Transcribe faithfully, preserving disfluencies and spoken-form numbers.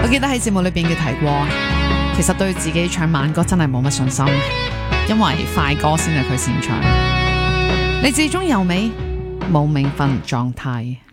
我記得喺節目裏邊嘅提過，其實對自己唱慢歌真係冇乜信心，因為快歌先係佢擅長。嚟自鍾柔美，冇名分狀態。